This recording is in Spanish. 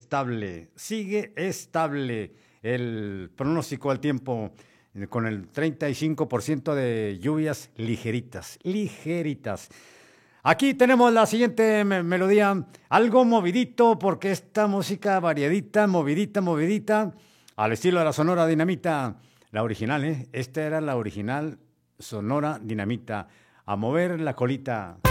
sigue estable el pronóstico al tiempo con el 35% de lluvias ligeritas. Aquí tenemos la siguiente melodía, algo movidito, porque esta música variadita, movidita, al estilo de la Sonora Dinamita, la original, ¿eh? Esta era la original Sonora Dinamita, a mover la colita.